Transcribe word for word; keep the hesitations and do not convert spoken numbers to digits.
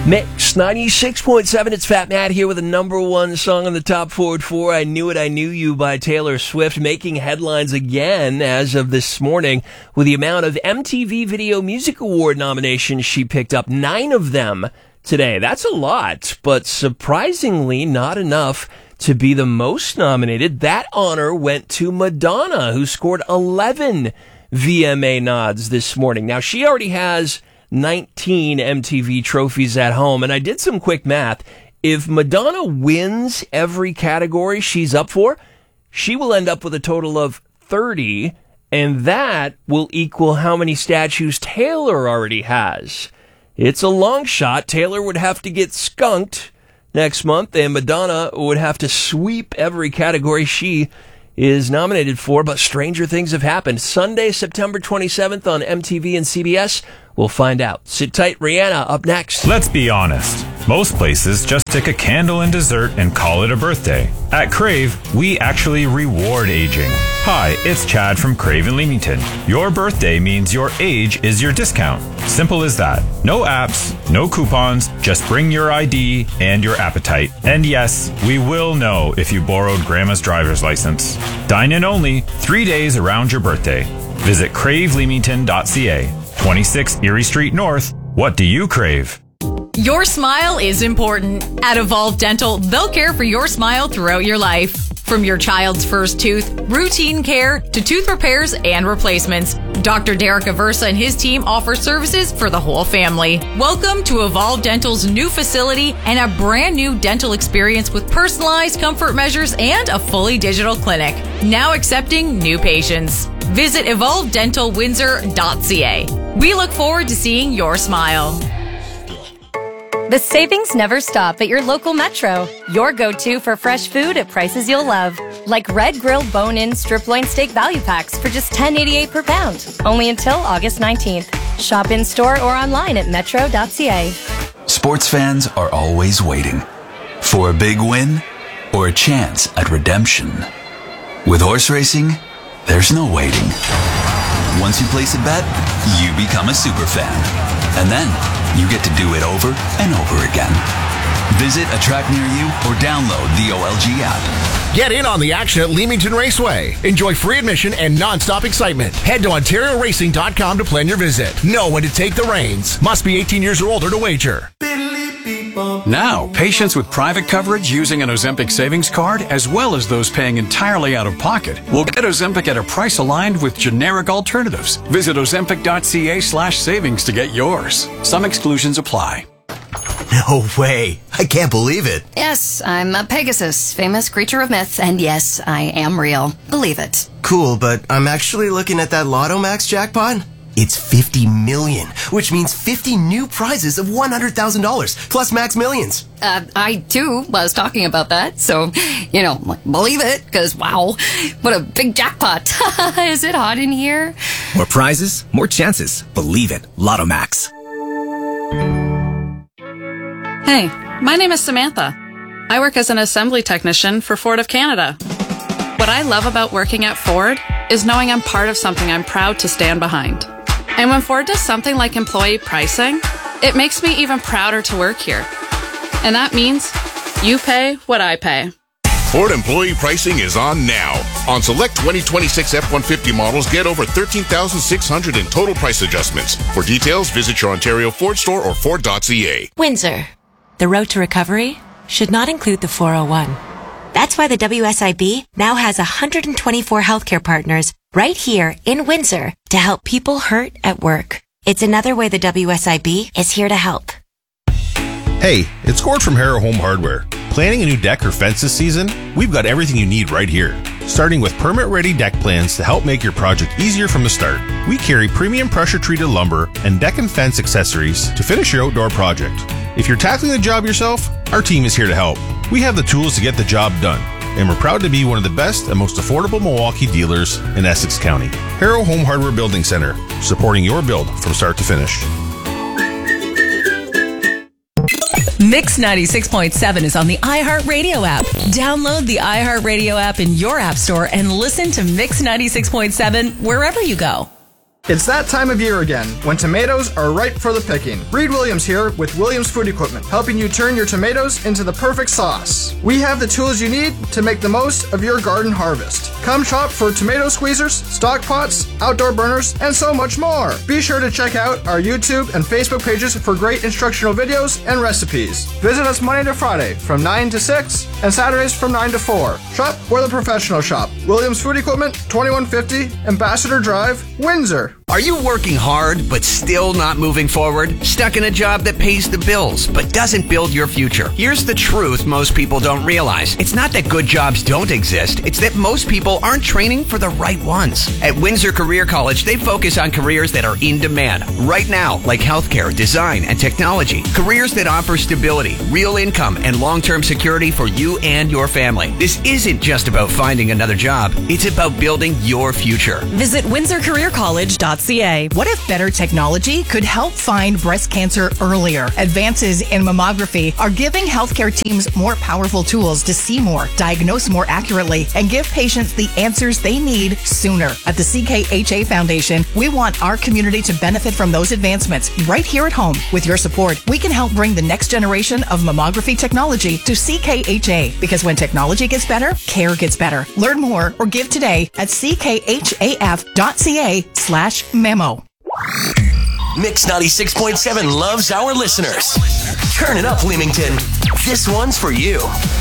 Mix ninety-six point seven, it's Fat Matt here with the number one song on the Top Forward four, I Knew It, I Knew You by Taylor Swift, making headlines again as of this morning with the amount of M T V Video Music Award nominations she picked up, nine of them today. That's a lot, but surprisingly not enough to be the most nominated. That honor went to Madonna, who scored eleven V M A nods this morning. Now, she already has nineteen M T V trophies at home, and I did some quick math. If Madonna wins every category she's up for, she will end up with a total of thirty, and that will equal how many statues Taylor already has. It's a long shot. Taylor would have to get skunked next month, and Madonna would have to sweep every category she is nominated for, but stranger things have happened. Sunday, September twenty-seventh on M T V and C B S. We'll find out. Sit tight, Rihanna, up next. Let's be honest. Most places just stick a candle in dessert and call it a birthday. At Crave, we actually reward aging. Hi, it's Chad from Crave in Leamington. Your birthday means your age is your discount. Simple as that. No apps, no coupons, just bring your I D and your appetite. And yes, we will know if you borrowed grandma's driver's license. Dine in only, three days around your birthday. Visit crave leamington dot c a. twenty-six Erie Street North. What do you crave? Your smile is important. At Evolve Dental, they'll care for your smile throughout your life. From your child's first tooth, routine care, to tooth repairs and replacements, Doctor Derek Aversa and his team offer services for the whole family. Welcome to Evolve Dental's new facility and a brand new dental experience with personalized comfort measures and a fully digital clinic. Now accepting new patients. Visit evolve dental windsor dot c a. We look forward to seeing your smile. The savings never stop at your local Metro. Your go-to for fresh food at prices you'll love. Like Red Grill Bone-In Strip Loin Steak Value Packs for just ten eighty-eight per pound. Only until August nineteenth. Shop in-store or online at metro dot c a. Sports fans are always waiting for a big win or a chance at redemption. With horse racing, there's no waiting. Once you place a bet, you become a super fan. And then you get to do it over and over again. Visit a track near you or download the O L G app. Get in on the action at Leamington Raceway. Enjoy free admission and non-stop excitement. Head to ontario racing dot com to plan your visit. Know when to take the reins. Must be eighteen years or older to wager. Now, patients with private coverage using an Ozempic savings card, as well as those paying entirely out of pocket, will get Ozempic at a price aligned with generic alternatives. Visit ozempic dot c a slash savings to get yours. Some exclusions apply. No way. I can't believe it. Yes, I'm a Pegasus, famous creature of myth, and yes, I am real. Believe it. Cool, but I'm actually looking at that Lotto Max jackpot. It's fifty million, which means fifty new prizes of one hundred thousand dollars, plus Max Millions. Uh, I, too, was talking about that, so, you know, believe it, because, wow, what a big jackpot. Is it hot in here? More prizes, more chances. Believe it. Lotto Max. Hey, my name is Samantha. I work as an assembly technician for Ford of Canada. What I love about working at Ford is knowing I'm part of something I'm proud to stand behind. And when Ford does something like employee pricing, it makes me even prouder to work here. And that means you pay what I pay. Ford employee pricing is on now. On select twenty twenty-six F one fifty models, get over thirteen thousand six hundred dollars in total price adjustments. For details, visit your Ontario Ford store or ford dot c a. Windsor. The road to recovery should not include the four oh one. That's why the W S I B now has one hundred twenty-four healthcare partners right here in Windsor to help people hurt at work. It's another way the W S I B is here to help. Hey, it's Gord from Harrow Home Hardware. Planning a new deck or fence this season? We've got everything you need right here. Starting with permit-ready deck plans to help make your project easier from the start. We carry premium pressure-treated lumber and deck and fence accessories to finish your outdoor project. If you're tackling the job yourself, our team is here to help. We have the tools to get the job done, and we're proud to be one of the best and most affordable Milwaukee dealers in Essex County. Harrow Home Hardware Building Center, supporting your build from start to finish. Mix ninety-six point seven is on the iHeartRadio app. Download the iHeartRadio app in your app store and listen to Mix ninety-six point seven wherever you go. It's that time of year again, when tomatoes are ripe for the picking. Reed Williams here with Williams Food Equipment, helping you turn your tomatoes into the perfect sauce. We have the tools you need to make the most of your garden harvest. Come shop for tomato squeezers, stock pots, outdoor burners, and so much more. Be sure to check out our YouTube and Facebook pages for great instructional videos and recipes. Visit us Monday to Friday from nine to six and Saturdays from nine to four. Shop where the professionals shop. Williams Food Equipment, twenty-one fifty Ambassador Drive, Windsor. Are you working hard but still not moving forward? Stuck in a job that pays the bills but doesn't build your future? Here's the truth most people don't realize. It's not that good jobs don't exist. It's that most people aren't training for the right ones. At Windsor Career College, they focus on careers that are in demand right now, like healthcare, design, and technology. Careers that offer stability, real income, and long-term security for you and your family. This isn't just about finding another job. It's about building your future. Visit windsor career college dot c a. What if better technology could help find breast cancer earlier? Advances in mammography are giving healthcare teams more powerful tools to see more, diagnose more accurately, and give patients the answers they need sooner. At the C K H A Foundation, we want our community to benefit from those advancements right here at home. With your support, we can help bring the next generation of mammography technology to C K H A, because when technology gets better, care gets better. Learn more or give today at c k h a f dot c a slash memo. Mix ninety-six point seven loves our listeners. Turn it up, Leamington. This one's for you.